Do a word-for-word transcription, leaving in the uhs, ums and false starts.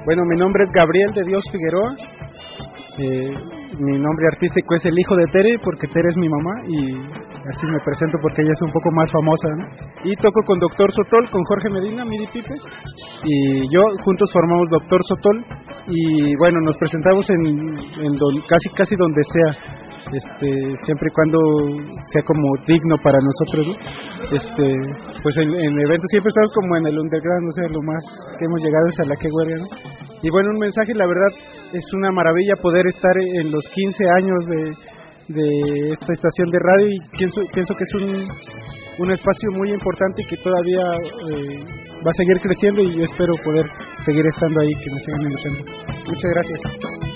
Bueno, mi nombre es Gabriel de Dios Figueroa. Eh, mi nombre artístico es el hijo de Tere, porque Tere es mi mamá y así me presento porque ella es un poco más famosa, ¿no? Y toco con Doctor Sotol, con Jorge Medina, Miri Pipe, y yo juntos formamos Doctor Sotol y bueno, nos presentamos en, en don, casi casi donde sea. Este, siempre y cuando sea como digno para nosotros, ¿no? Este, pues en, en eventos siempre estamos como en el underground, o sea, lo más que hemos llegado es a la que huelga, ¿no? Y bueno, un mensaje, la verdad, es una maravilla poder estar en los quince años de, de esta estación de radio y pienso, pienso que es un, un espacio muy importante y que todavía eh, va a seguir creciendo y yo espero poder seguir estando ahí, que me sigan invitando. Muchas gracias.